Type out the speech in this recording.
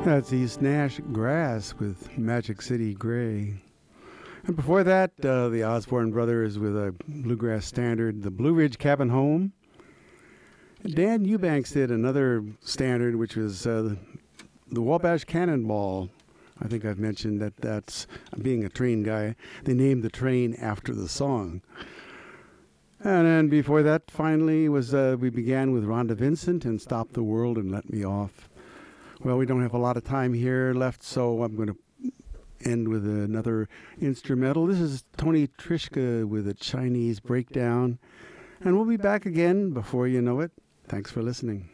That's East Nash Grass with Magic City Gray. And before that, the Osborne Brothers with a bluegrass standard, the Blue Ridge Cabin Home. Dan Eubanks did another standard, which was the Wabash Cannonball. I think I've mentioned that's, being a train guy, they named the train after the song. And then before that, finally, was we began with Rhonda Vincent and Stop the World and Let Me Off. Well, we don't have a lot of time here left, so I'm going to end with another instrumental. This is Tony Trischka with a Chinese breakdown. And we'll be back again before you know it. Thanks for listening.